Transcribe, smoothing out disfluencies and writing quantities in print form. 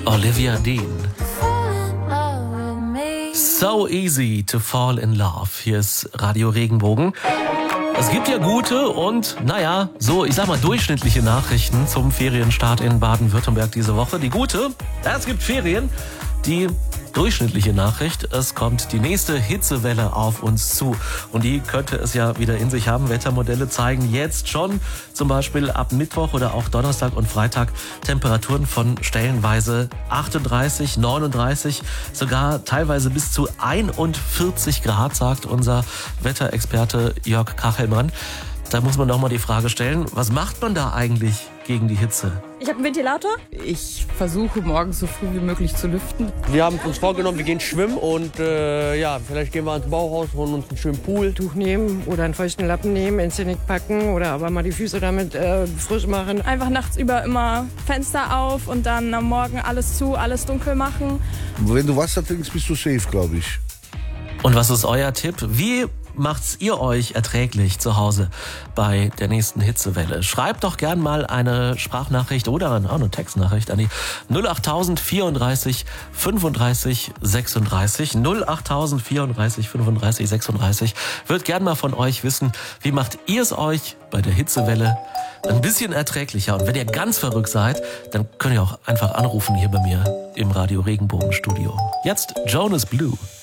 Olivia Dean. So easy to fall in love. Hier ist Radio Regenbogen. Es gibt ja gute und, so, ich sag mal, durchschnittliche Nachrichten zum Ferienstart in Baden-Württemberg diese Woche. Die gute, es gibt Ferien. Die durchschnittliche Nachricht, es kommt die nächste Hitzewelle auf uns zu. Und die könnte es ja wieder in sich haben. Wettermodelle zeigen jetzt schon, zum Beispiel ab Mittwoch oder auch Donnerstag und Freitag, Temperaturen von stellenweise 38, 39, sogar teilweise bis zu 41 Grad, sagt unser Wetterexperte Jörg Kachelmann. Da muss man doch mal die Frage stellen, was macht man da eigentlich gegen die Hitze? Ich habe einen Ventilator. Ich versuche morgens so früh wie möglich zu lüften. Wir haben uns vorgenommen, wir gehen schwimmen und vielleicht gehen wir ans Bauhaus, holen uns einen schönen Pool. Tuch nehmen oder einen feuchten Lappen nehmen, ins Genick packen oder aber mal die Füße damit frisch machen. Einfach nachts über immer Fenster auf und dann am Morgen alles zu, alles dunkel machen. Wenn du Wasser trinkst, bist du safe, glaube ich. Und was ist euer Tipp? Wie macht's ihr euch erträglich zu Hause bei der nächsten Hitzewelle? Schreibt doch gern mal eine Sprachnachricht oder eine Textnachricht an die 08000 34 35 36. 08000 34 35 36. Würd gern mal von euch wissen, wie macht ihr es euch bei der Hitzewelle ein bisschen erträglicher? Und wenn ihr ganz verrückt seid, dann könnt ihr auch einfach anrufen hier bei mir im Radio Regenbogen Studio. Jetzt Jonas Blue.